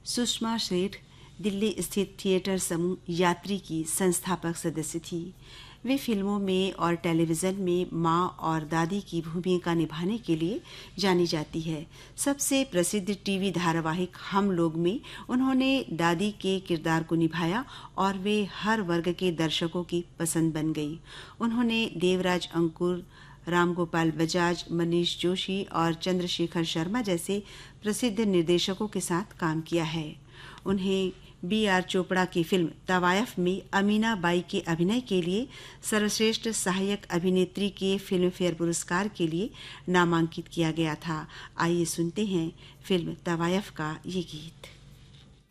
सुषमा सेठ दिल्ली स्थित थिएटर समूह यात्री की संस्थापक सदस्य थी। वे फिल्मों में और टेलीविज़न में माँ और दादी की भूमिका निभाने के लिए जानी जाती है। सबसे प्रसिद्ध टीवी धारावाहिक हम लोग में उन्होंने दादी के किरदार को निभाया और वे हर वर्ग के दर्शकों की पसंद बन गई। उन्होंने देवराज अंकुर, राम गोपाल बजाज, मनीष जोशी और चंद्रशेखर शर्मा जैसे प्रसिद्ध निर्देशकों के साथ काम किया है। उन्हें B.R. चोपड़ा की फिल्म तवायफ में अमीना बाई के अभिनय के लिए सर्वश्रेष्ठ सहायक अभिनेत्री के फिल्म फेयर पुरस्कार के लिए नामांकित किया गया था। आइए सुनते हैं फिल्म तवायफ का ये गीत।